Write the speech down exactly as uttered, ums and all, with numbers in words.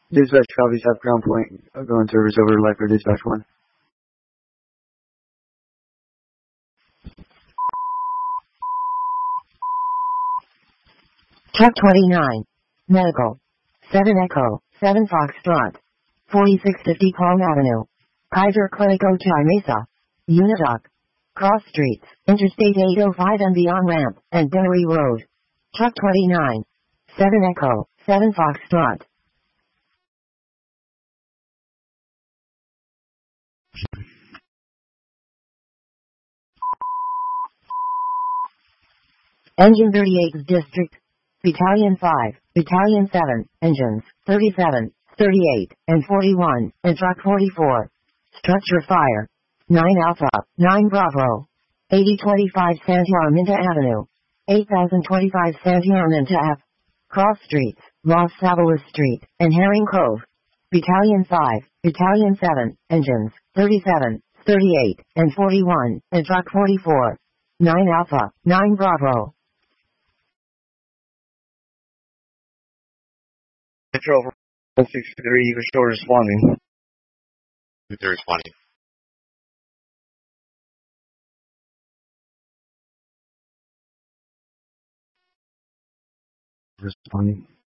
Dispatch copies have ground point. I'll go in service over life for dispatch one. Truck twenty-nine. Medical. seven Echo, seven Foxtrot. forty-six fifty Palm Avenue. Kaiser Clinic Ochai Mesa. Unidoc. Cross Streets, Interstate eight oh five and beyond ramp, and Binnery Road. Truck twenty-nine. seven Echo, seven Foxtrot. Engine thirty-eighth District. Battalion five, Battalion seven, Engines, thirty-seven, thirty-eight, and forty-one, and Truck forty-four. Structure fire. nine Alpha, nine Bravo. eighty twenty-five Santa Arminta Avenue. eight thousand twenty-five Santa Arminta Ave. Cross Streets, Los Sabalas Street, and Herring Cove. Battalion five, Battalion seven, Engines, thirty-seven, thirty-eight, and forty-one, and Truck forty-four. nine Alpha, nine Bravo. Metro one sixty-three, you can short responding. They're responding. Responding.